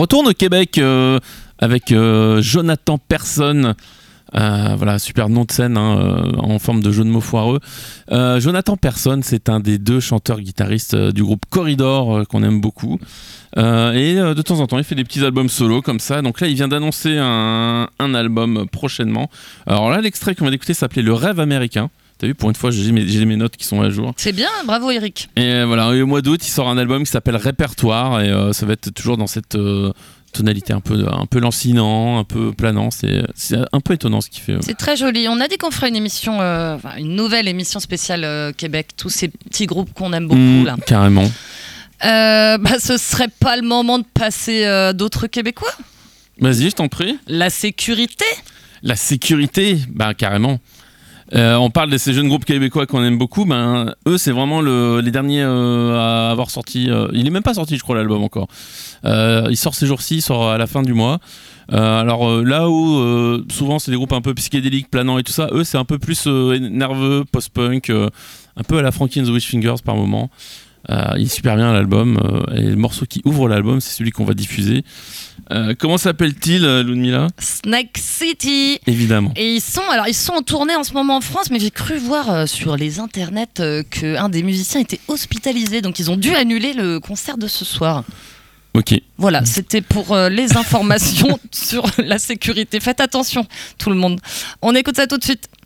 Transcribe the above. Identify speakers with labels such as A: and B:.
A: retourne au Québec avec Jonathan Persson. Voilà, super nom de scène en forme de jeu de mots foireux. Jonathan Persson, c'est un des 2 chanteurs-guitaristes du groupe Corridor qu'on aime beaucoup. Et de temps en temps, il fait des petits albums solo comme ça. Donc là, il vient d'annoncer un album prochainement. Alors là, l'extrait qu'on va d'écouter s'appelait Le Rêve Américain. T'as vu, pour une fois, j'ai mes notes qui sont à jour.
B: C'est bien, bravo Eric.
A: Et voilà, et au mois d'août, il sort un album qui s'appelle Répertoire. Et ça va être toujours dans cette tonalité un peu lancinant, un peu planant. C'est un peu étonnant ce qu'il fait.
B: C'est très joli. On a dit qu'on ferait une émission, une nouvelle émission spéciale Québec. Tous ces petits groupes qu'on aime beaucoup là.
A: Carrément.
B: Ce serait pas le moment de passer d'autres Québécois ?
A: Vas-y, je t'en prie.
B: La sécurité ?
A: La sécurité, carrément. On parle de ces jeunes groupes québécois qu'on aime beaucoup. Eux, c'est vraiment les derniers à avoir sorti. Il est même pas sorti, je crois, l'album encore. Il sort ces jours-ci, il sort à la fin du mois. Là où souvent c'est des groupes un peu psychédéliques, planants et tout ça, eux, c'est un peu plus nerveux, post-punk, un peu à la Frankie and the Witchfingers par moment. Il est super bien l'album et le morceau qui ouvre l'album, c'est celui qu'on va diffuser. Comment s'appelle-t-il, Ludmilla ?
B: Snake City.
A: Évidemment.
B: Et ils sont en tournée en ce moment en France, mais j'ai cru voir sur les internets qu'un des musiciens était hospitalisé, donc ils ont dû annuler le concert de ce soir.
A: Ok.
B: Voilà, c'était pour les informations sur la sécurité. Faites attention, tout le monde. On écoute ça tout de suite.